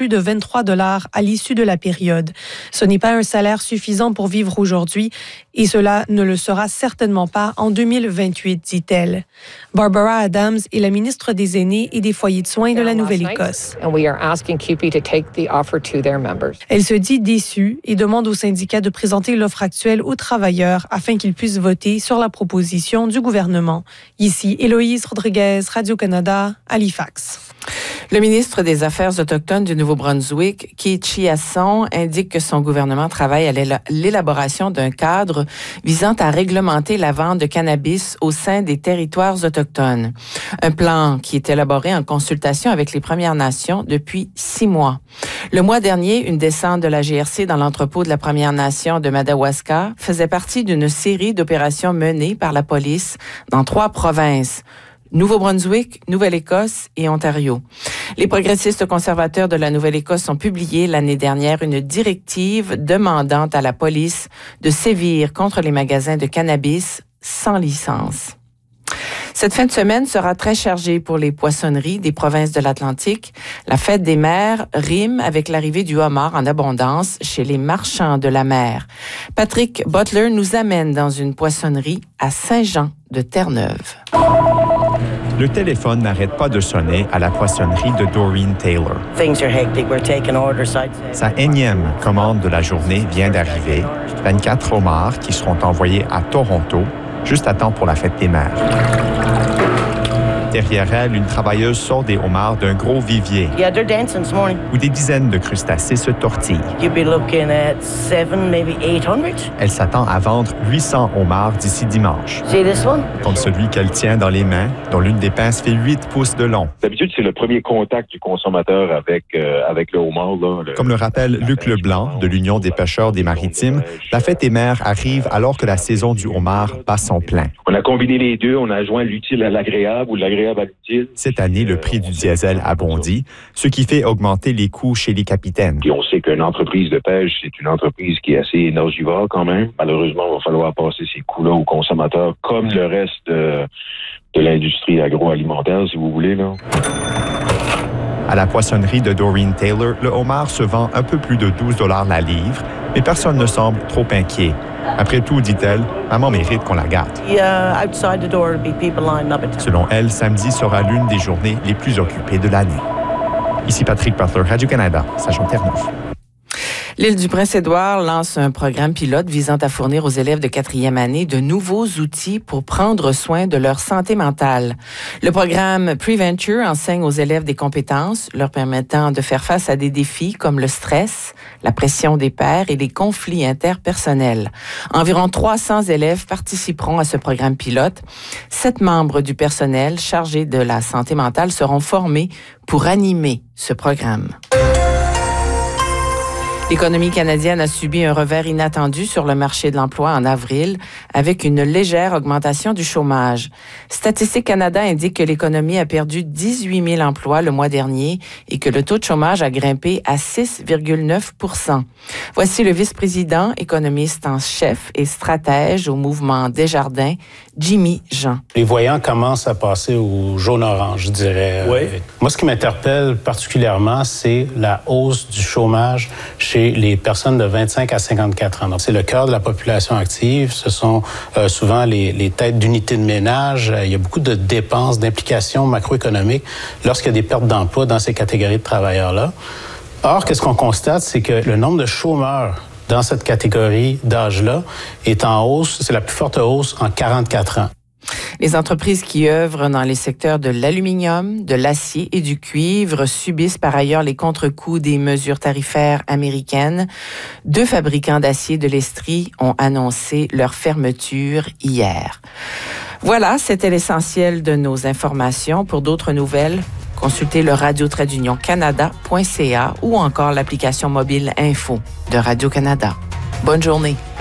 plus de 23 $ à l'issue de la période. Ce n'est pas un salaire suffisant pour vivre aujourd'hui et cela ne le sera certainement pas en 2028, dit-elle. Barbara Adams est la ministre des Aînés et des foyers de soins de la Nouvelle-Écosse. Elle se dit déçue et demande au syndicat de présenter l'offre actuelle aux travailleurs afin qu'ils puissent voter sur la proposition du gouvernement. Ici, Héloïse Rodriguez, Radio-Canada, Halifax. Le ministre des Affaires autochtones du Nouveau-Brunswick, Keith Chiasson, indique que son gouvernement travaille à l'élaboration d'un cadre visant à réglementer la vente de cannabis au sein des territoires autochtones. Un plan qui est élaboré en consultation avec les Premières Nations depuis 6 mois. Le mois dernier, une descente de la GRC dans l'entrepôt de la Première Nation de Madawaska faisait partie d'une série d'opérations menées par la police dans 3 provinces. Nouveau-Brunswick, Nouvelle-Écosse et Ontario. Les progressistes conservateurs de la Nouvelle-Écosse ont publié l'année dernière une directive demandant à la police de sévir contre les magasins de cannabis sans licence. Cette fin de semaine sera très chargée pour les poissonneries des provinces de l'Atlantique. La fête des mers rime avec l'arrivée du homard en abondance chez les marchands de la mer. Patrick Butler nous amène dans une poissonnerie à Saint-Jean de Terre-Neuve. Le téléphone n'arrête pas de sonner à la poissonnerie de Doreen Taylor. Sa énième commande de la journée vient d'arriver. 24 homards qui seront envoyés à Toronto, juste à temps pour la fête des mers. Derrière elle, une travailleuse sort des homards d'un gros vivier où des dizaines de crustacés se tortillent. Elle s'attend à vendre 800 homards d'ici dimanche. Comme celui qu'elle tient dans les mains, dont l'une des pinces fait 8 pouces de long. D'habitude, c'est le premier contact du consommateur avec le homard. Comme le rappelle Luc Leblanc de l'Union des pêcheurs des Maritimes, la fête des mers arrive alors que la saison du homard bat son plein. On a combiné les deux, on a joint l'utile à l'agréable ou l'agréable à l'utile. Cette année, le prix du diesel a bondi, ce qui fait augmenter les coûts chez les capitaines. Puis on sait qu'une entreprise de pêche, c'est une entreprise qui est assez énergivore quand même. Malheureusement, il va falloir passer ces coûts-là aux consommateurs, comme le reste de l'industrie agroalimentaire, si vous voulez, là. À la poissonnerie de Doreen Taylor, le homard se vend un peu plus de 12 $ la livre, mais personne ne semble trop inquiet. Après tout, dit-elle, maman mérite qu'on la gâte. Selon elle, samedi sera l'une des journées les plus occupées de l'année. Ici Patrick Butler, Radio-Canada, Saint-Jean-Terre-Neuve. L'île du Prince-Édouard lance un programme pilote visant à fournir aux élèves de 4e année de nouveaux outils pour prendre soin de leur santé mentale. Le programme Preventure enseigne aux élèves des compétences leur permettant de faire face à des défis comme le stress, la pression des pairs et les conflits interpersonnels. Environ 300 élèves participeront à ce programme pilote. 7 membres du personnel chargés de la santé mentale seront formés pour animer ce programme. L'économie canadienne a subi un revers inattendu sur le marché de l'emploi en avril, avec une légère augmentation du chômage. Statistique Canada indique que l'économie a perdu 18 000 emplois le mois dernier et que le taux de chômage a grimpé à 6,9 %. Voici le vice-président, économiste en chef et stratège au mouvement Desjardins, Jimmy Jean. Les voyants commencent à passer au jaune-orange, je dirais. Oui. Moi, ce qui m'interpelle particulièrement, c'est la hausse du chômage chez les personnes de 25 à 54 ans. Donc, c'est le cœur de la population active. Ce sont souvent les têtes d'unités de ménage. Il y a beaucoup de dépenses, d'implications macroéconomiques lorsqu'il y a des pertes d'emploi dans ces catégories de travailleurs-là. Or, qu'est-ce qu'on constate, c'est que le nombre de chômeurs dans cette catégorie d'âge-là est en hausse. C'est la plus forte hausse en 44 ans. Les entreprises qui œuvrent dans les secteurs de l'aluminium, de l'acier et du cuivre subissent par ailleurs les contre-coups des mesures tarifaires américaines. 2 fabricants d'acier de l'Estrie ont annoncé leur fermeture hier. Voilà, c'était l'essentiel de nos informations. Pour d'autres nouvelles, consultez le radio-canada.ca ou encore l'application mobile Info de Radio-Canada. Bonne journée.